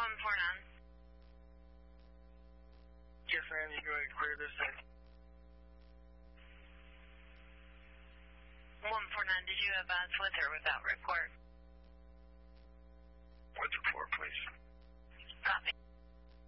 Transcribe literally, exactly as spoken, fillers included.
one four nine. Yes, ma'am, you go ahead and clear this thing. one four nine, did you advise with or without report?